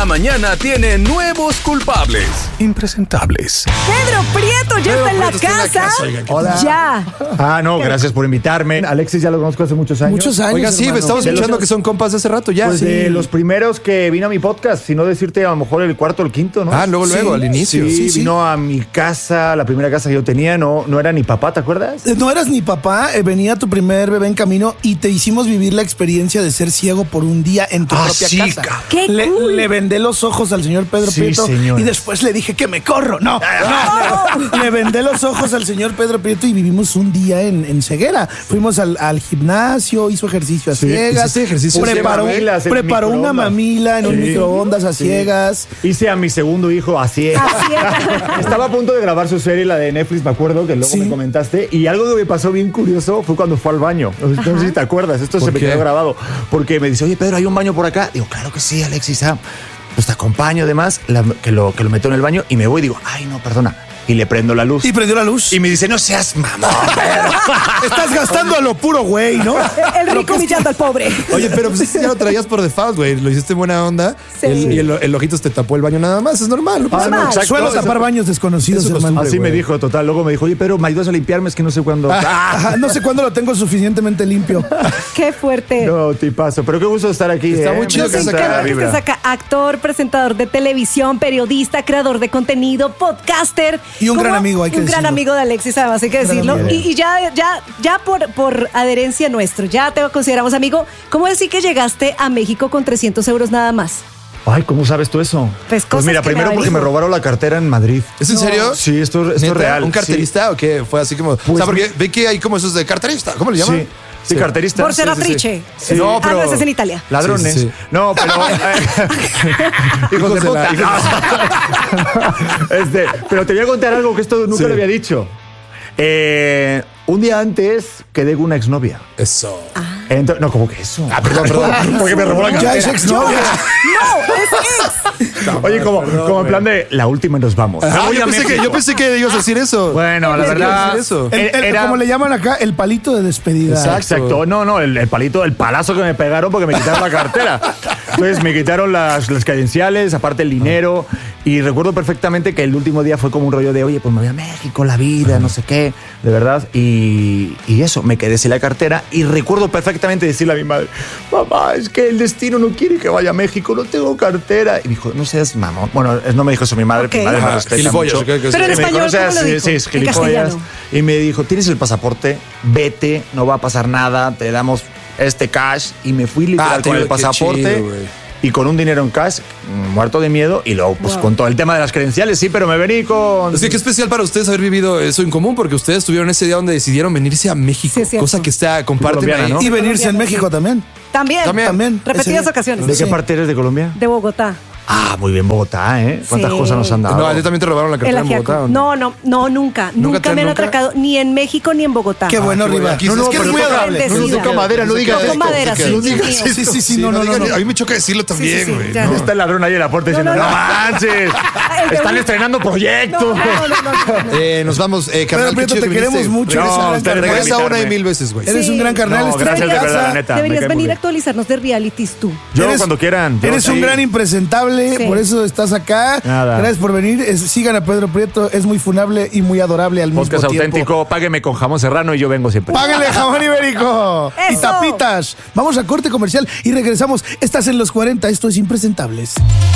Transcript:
mañana tiene nuevos culpables. Impresentables. Pedro Prieto ya está en la casa. Hola. Ya. No, gracias por invitarme. Alexis ya lo conozco hace muchos años. Muchos años. Oiga, sí, hermano. estamos escuchando que son compas de hace rato ya. Pues de los primeros que vino a mi podcast, si no decirte a lo mejor el cuarto o el quinto, ¿no? Luego, al inicio. Sí, vino a mi casa, la primera casa que yo tenía, no era ni papá, ¿te acuerdas? No eras ni papá, venía tu primer bebé en camino y te hicimos vivir la experiencia de ser ciego por un día en tu propia casa. ¡Qué Le, cool! le vendé los ojos al señor Pedro Sí, Prieto señores. y después le dije que me corro. No. Le vendé los ojos al señor Pedro Prieto y vivimos un día en ceguera. Fuimos al gimnasio, hizo ejercicio a ciegas. ¿hiciste ejercicio a preparó, ciegas? En preparó una microondas. mamila en un Sí. microondas a ciegas. Hice a mi segundo hijo así. Así es. Estaba a punto de grabar su serie, la de Netflix, me acuerdo, que luego Sí. me comentaste. Y algo que me pasó bien curioso fue cuando fue al baño. No sé si te acuerdas, esto se me qué? quedó grabado. Porque me dice, oye, Pedro, ¿hay un baño por acá? Digo, claro que sí, Alexis. Pues te acompaño, además, que lo meto en el baño y me voy y digo, ay, no, perdona. Y le prendo la luz. Y prendió la luz. Y me dice, no seas mamón, Pedro. Estás gastando a lo puro, güey, ¿no? El rico humillando al pobre. Oye, pero pues ya lo traías por default, güey. Lo hiciste en buena onda. Sí. Y el ojitos te tapó el baño nada más. Es normal. No pasa Ah, no, nada. exacto. Suelo tapar baños desconocidos, Eso hermano. costumbre, Así me güey. dijo, total. Luego me dijo, oye, Pedro, ¿me ayudas a limpiarme? Es que no sé cuándo. Ajá, no sé cuándo lo tengo suficientemente limpio. Qué fuerte. No, tipazo. Pero qué gusto estar aquí. Está muy chido Nos que encanta encanta la que vibra. estés acá. Actor, presentador de televisión, periodista, creador de contenido, podcaster. Y un gran ¿Cómo? amigo, hay que Un gran decirlo. amigo de Alexis, además hay que Gran decirlo. amigo. Y ya por adherencia nuestro, ya te consideramos amigo. ¿Cómo decir que llegaste a México con 300 euros nada más? Ay, ¿cómo sabes tú eso? Pues cosas mira, que primero me porque me averiguo. robaron la cartera en Madrid. ¿Es en serio? Sí, esto es ¿Neta? real. ¿Un carterista o qué? Fue así como. o sea, porque ve que hay como esos de carterista. ¿Cómo le llaman? Sí, carterista. Por ser Sí, sí, sí. atriche. Sí. No, No, pero- ese es en Italia. Ladrones. Sí, sí. No, pero. hijos de puta. Pero te voy a contar algo que esto nunca Sí. lo había dicho. Un día antes quedé con una exnovia. Eso. No, ¿cómo que eso? Perdón. Porque me robó la Ya cartera. es exnovia. No, es ex. Oye, como en plan de la última y nos vamos. Me voy a México. Yo pensé que ibas a decir eso. Bueno, la Pensé que ibas a verdad. decir eso. Era- Como le llaman acá, el palito de despedida. Exacto. No, el palito, el palazo que me pegaron porque me quitaron la cartera. Entonces me quitaron las credenciales, aparte el dinero. Y recuerdo perfectamente que el último día fue como un rollo de, oye, pues me voy a México, la vida, no sé qué, de verdad. Y eso, me quedé sin la cartera. Y recuerdo perfectamente decirle a mi madre, mamá, es que el destino no quiere que vaya a México, no tengo cartera. Y me dijo, no seas mamón. Bueno, no me dijo eso mi madre, Ok. mi madre me Ajá, respeta gilipollas, mucho. ¿qué? Pero en Y me dijo, español, no seas- ¿cómo lo dijo? sí, es En gilipollas. castellano. Y me dijo, tienes el pasaporte, vete, no va a pasar nada, te damos este cash. Y me fui literal con el qué pasaporte chido, güey. y con un dinero en cash, muerto de miedo. Y luego, pues Wow. con todo el tema de las credenciales, sí, pero me vení con... Es que qué especial para ustedes haber vivido eso en común, porque ustedes tuvieron ese día donde decidieron venirse a México, Sí, es cierto. cosa que está comparten colombiana, ahí. ¿no? Y venirse en México también. También. También. Repetidas Ese- ocasiones. ¿De Sí. qué parte eres de Colombia? De Bogotá. Ah, muy bien, Bogotá, ¿eh? ¿Cuántas Sí. cosas nos han dado? No, a ti también te robaron la El cartera en ajiaco. Bogotá. ¿o no? No, nunca. Nunca me han nunca? atracado ni en México ni en Bogotá. Qué bueno, qué bueno. Riva. Aquí No, es no, que pero es muy toca- agradable. No, no toca madera, no digas Toco esto. madera, sí, No sí, digas mío. esto. Sí, no, no. A mí me choca decirlo también, sí, güey. ya. no. Está el ladrón ahí en la puerta diciendo, no. no manches, están estrenando proyectos. No. Nos vamos, Pero carnal, qué Prieto, chido te que queremos viniste. mucho. No, Eres un gran ustedes carnal. Regresa una y invitarme. mil veces, güey. Eres un gran carnal. No, Estás gracias en de verdad, casa. la neta. me Deberías cae muy venir a bien. actualizarnos de realities tú. Yo Eres- cuando quieran. yo Eres un sí. gran impresentable, Sí. por eso estás acá. Nada. Gracias por venir. Sigan a Pedro Prieto, es muy funable y muy adorable al Podcast mismo tiempo. auténtico, págueme con jamón serrano y yo vengo siempre. Págale jamón ibérico y ¡Eso! tapitas. Vamos a corte comercial y regresamos. Estás en los 40, esto es Impresentables.